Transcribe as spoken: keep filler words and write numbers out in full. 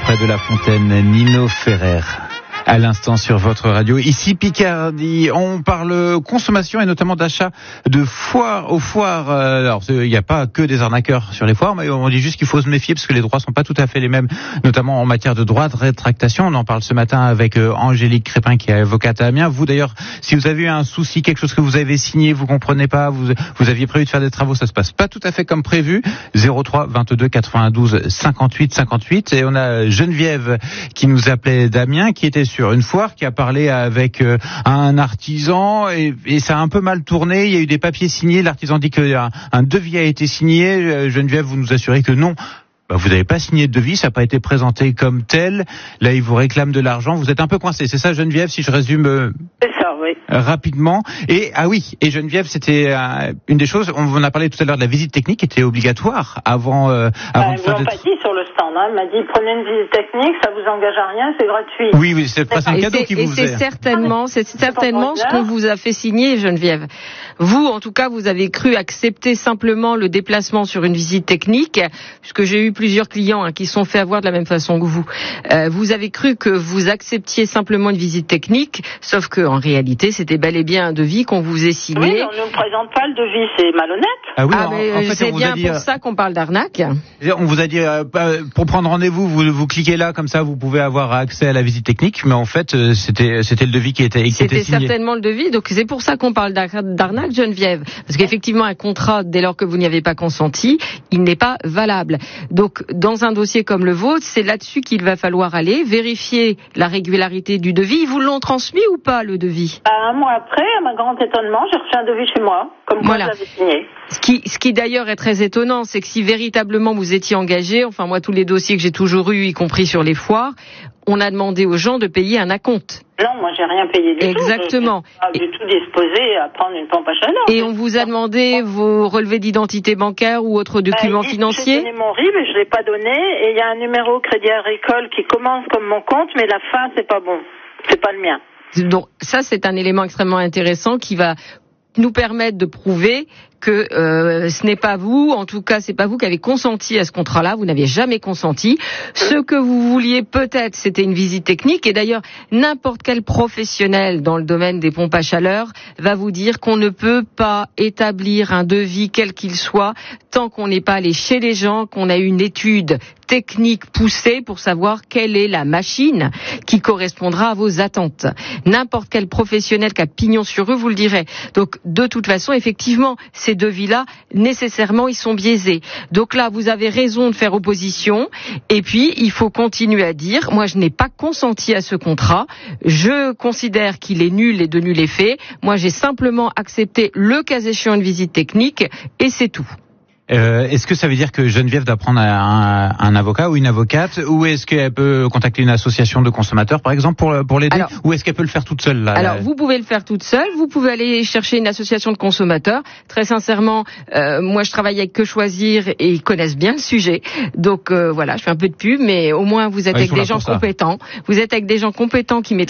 près de la Fontaine, Nino Ferrer. À l'instant sur votre radio. Ici Picardie, on parle consommation et notamment d'achat de foires aux foires. Alors il n'y a pas que des arnaqueurs sur les foires, mais on dit juste qu'il faut se méfier parce que les droits sont pas tout à fait les mêmes, notamment en matière de droits de rétractation. On en parle ce matin avec Angélique Crépin qui est avocate à Amiens. Vous d'ailleurs, si vous avez eu un souci, quelque chose que vous avez signé, vous comprenez pas, vous, vous aviez prévu de faire des travaux, ça se passe pas tout à fait comme prévu. zéro trois vingt-deux quatre-vingt-douze cinquante-huit cinquante-huit. Et on a Geneviève qui nous appelait d'Amiens, qui était sur sur une foire, qui a parlé avec euh, un artisan et, et ça a un peu mal tourné. Il y a eu des papiers signés. L'artisan dit qu'un un devis a été signé. Euh, Geneviève, vous nous assurez que non. Bah, vous n'avez pas signé de devis, ça n'a pas été présenté comme tel. Là, il vous réclame de l'argent. Vous êtes un peu coincé. C'est ça, Geneviève, si je résume euh, C'est ça, oui. rapidement. Et ah oui, et Geneviève, c'était euh, une des choses. On en a parlé tout à l'heure de la visite technique, qui était obligatoire avant. Euh, avant bah, de ils faire l'ont des... pas dit sur le stand. Hein. Elle m'a dit prenez une visite technique, ça vous engage à rien, c'est gratuit. Oui, oui, c'est presque un cadeau qui vous Et c'est faisait. certainement, c'est certainement ce qu'on vous a fait signer, Geneviève. Vous, en tout cas, vous avez cru accepter simplement le déplacement sur une visite technique, puisque j'ai eu plusieurs clients hein, qui sont fait avoir de la même façon que vous. Euh, vous avez cru que vous acceptiez simplement une visite technique, sauf que en réalité, c'était bel et bien un devis qu'on vous ait signé. Oui, on ne nous présente pas le devis, c'est malhonnête. Ah oui, ah, en, mais en fait, c'est on vous bien a dit, pour ça qu'on parle d'arnaque. On vous a dit euh, pour prendre rendez-vous, vous, vous cliquez là, comme ça, vous pouvez avoir accès à la visite technique. Mais en fait, euh, c'était c'était le devis qui était qui était signé. C'était certainement le devis, donc c'est pour ça qu'on parle d'arnaque, Geneviève. Parce qu'effectivement, un contrat, dès lors que vous n'y avez pas consenti, il n'est pas valable. Donc, dans un dossier comme le vôtre, c'est là-dessus qu'il va falloir aller, vérifier la régularité du devis. Ils vous l'ont transmis ou pas, le devis? Bah, un mois après, à ma grande étonnement, j'ai reçu un devis chez moi, comme quoi voilà. je l'avais signé. Ce qui, ce qui d'ailleurs est très étonnant, c'est que si véritablement vous étiez engagé, enfin moi tous les dossiers que j'ai toujours eus, y compris sur les foires, on a demandé aux gens de payer un acompte. Non, moi j'ai rien payé du Exactement. tout. Exactement. Je suis pas du tout disposée à prendre une pompe à chaleur. Et on vous a demandé vos relevés d'identité bancaire ou autres documents bah, financiers? J'ai donné mon R I B et je l'ai pas donné. Et il y a un numéro Crédit Agricole qui commence comme mon compte, mais la fin c'est pas bon. C'est pas le mien. Donc ça c'est un élément extrêmement intéressant qui va nous permettre de prouver que euh, ce n'est pas vous, en tout cas c'est pas vous qui avez consenti à ce contrat-là, vous n'aviez jamais consenti. Ce que vous vouliez peut-être, c'était une visite technique, et d'ailleurs n'importe quel professionnel dans le domaine des pompes à chaleur va vous dire qu'on ne peut pas établir un devis quel qu'il soit tant qu'on n'est pas allé chez les gens, qu'on a eu une étude technique poussée pour savoir quelle est la machine qui correspondra à vos attentes. N'importe quel professionnel qui a pignon sur eux vous le dirait. Donc de toute façon, effectivement, ces devis-là, nécessairement, ils sont biaisés. Donc là, vous avez raison de faire opposition. Et puis, il faut continuer à dire, moi, je n'ai pas consenti à ce contrat. Je considère qu'il est nul et de nul effet. Moi, j'ai simplement accepté le cas échéant une visite technique et c'est tout. Euh, est-ce que ça veut dire que Geneviève doit prendre un, un avocat ou une avocate, ou est-ce qu'elle peut contacter une association de consommateurs, par exemple, pour, pour l'aider, ou est-ce qu'elle peut le faire toute seule là, Alors, là vous pouvez le faire toute seule, vous pouvez aller chercher une association de consommateurs. Très sincèrement, euh, moi je travaille avec Que Choisir et ils connaissent bien le sujet. Donc euh, voilà, je fais un peu de pub, mais au moins vous êtes ah, avec des gens compétents. Vous êtes avec des gens compétents qui maîtrisent